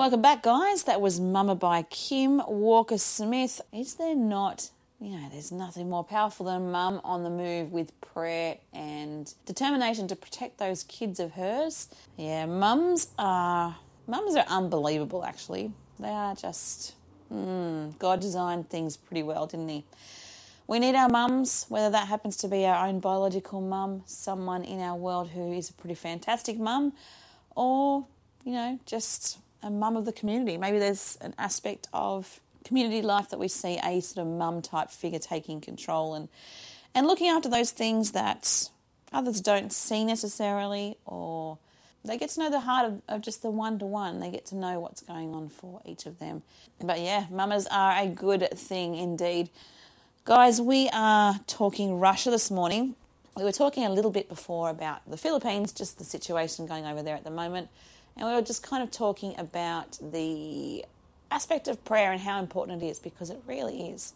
Welcome back, guys. That was Mama by Kim Walker-Smith. Is there not, there's nothing more powerful than Mum on the move with prayer and determination to protect those kids of hers. Yeah, mums are unbelievable, actually. They are just, God designed things pretty well, didn't he? We need our mums, whether that happens to be our own biological mum, someone in our world who is a pretty fantastic mum, or, just a mum of the community. Maybe there's an aspect of community life that we see a sort of mum type figure taking control and looking after those things that others don't see necessarily, or they get to know the heart of just the one-to-one. They get to know what's going on for each of them. But yeah, mamas are a good thing indeed. Guys, we are talking Russia this morning. We were talking a little bit before about the Philippines, just the situation going over there at the moment. And we were just kind of talking about the aspect of prayer and how important it is, because it really is.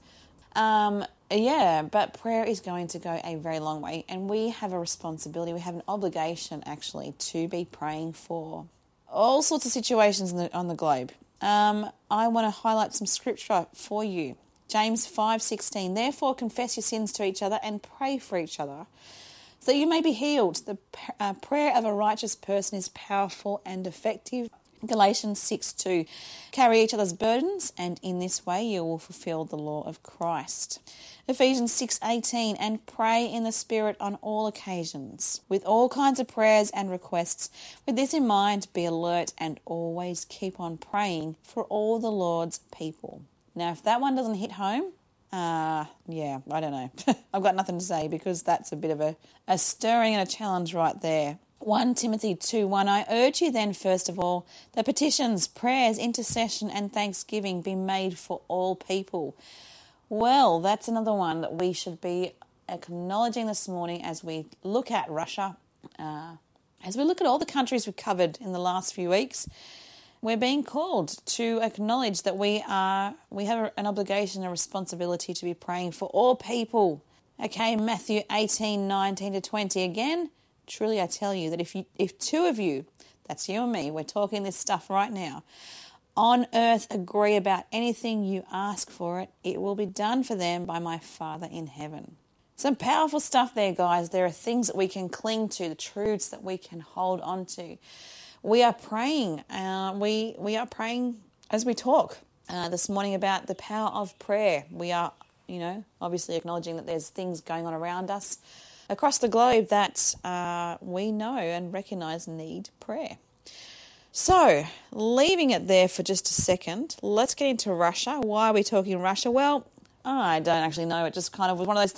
But prayer is going to go a very long way, and we have a responsibility, we have an obligation actually to be praying for all sorts of situations on the globe. I want to highlight some scripture for you. James 5:16, therefore confess your sins to each other and pray for each other, so that you may be healed. The prayer of a righteous person is powerful and effective. Galatians 6:2, carry each other's burdens, and in this way you will fulfill the law of Christ. Ephesians 6:18, and pray in the Spirit on all occasions, with all kinds of prayers and requests. With this in mind, be alert and always keep on praying for all the Lord's people. Now, if that one doesn't hit home, I don't know. I've got nothing to say, because that's a bit of a stirring and a challenge right there. 1 Timothy 2:1, I urge you then, first of all, that petitions, prayers, intercession and thanksgiving be made for all people. Well, that's another one that we should be acknowledging this morning as we look at Russia, as we look at all the countries we've covered in the last few weeks. We're being called to acknowledge that we have an obligation, a responsibility to be praying for all people. Okay, Matthew 18:19-20 again. Truly I tell you that if two of you, that's you and me, we're talking this stuff right now, on earth agree about anything you ask for it, it will be done for them by my Father in heaven. Some powerful stuff there, guys. There are things that we can cling to, the truths that we can hold on to. We are praying. We are praying as we talk this morning about the power of prayer. We are, obviously acknowledging that there's things going on around us across the globe that we know and recognise need prayer. So, leaving it there for just a second, let's get into Russia. Why are we talking Russia? Well, I don't actually know. It just kind of was one of those